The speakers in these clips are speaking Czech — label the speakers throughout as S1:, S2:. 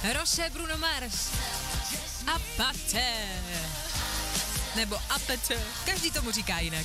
S1: Roše, Bruno Mars. Apate. Nebo apete. Každý tomu říká jinak.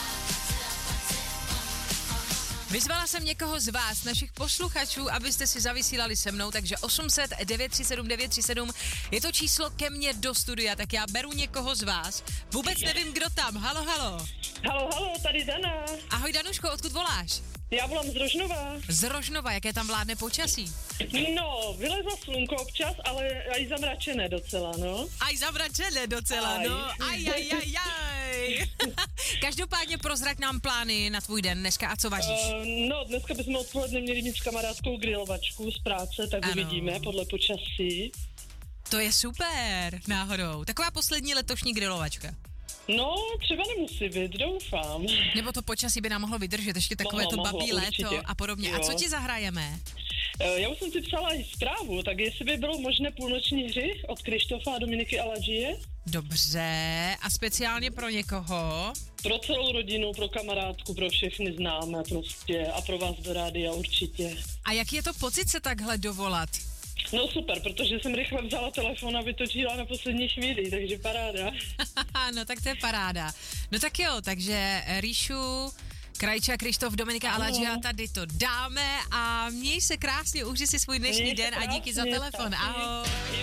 S1: Vyzvala jsem někoho z vás, našich posluchačů, abyste si zavysílali se mnou, takže 800 937 937 je to číslo ke mně do studia, tak já beru někoho z vás. Vůbec nevím, kdo tam. Halo, halo.
S2: Halo, tady Dana.
S1: Ahoj Danuško, odkud voláš?
S2: Já volám z Rožnova.
S1: Z Rožnova, jaké tam vládne počasí?
S2: No, vyleza slunko občas, ale aj zamračené docela, no.
S1: Aj zamračené docela, no. Aj. Každopádně prozrať nám plány na tvůj den dneska a co vaříš?
S2: No, dneska bychom odpoledne měli mít s kamarádkou grilovačku z práce, tak uvidíme podle počasí.
S1: To je super, náhodou. Taková poslední letošní grilovačka.
S2: No, třeba nemusí být, doufám.
S1: Nebo to počasí by nám mohlo vydržet, ještě takové to babí léto a podobně. Jo. A co ti zahrajeme?
S2: Já už jsem si psala i zprávu, tak jestli by bylo možné půlnoční hry od Krištofa a Dominiky Aladžije.
S1: Dobře, a speciálně pro někoho?
S2: Pro celou rodinu, pro kamarádku, pro všechny známé prostě a pro vás do rádia určitě.
S1: A jaký je to pocit se takhle dovolat?
S2: No super, protože jsem rychle vzala telefon a vytočila na poslední chvíli, takže paráda.
S1: No tak to je paráda. No tak jo, takže Ríšu, Krajča, Krištof, Dominika Aladžia, tady to dáme a měj se krásně, užij si svůj dnešní den a díky za telefon. Ahoj.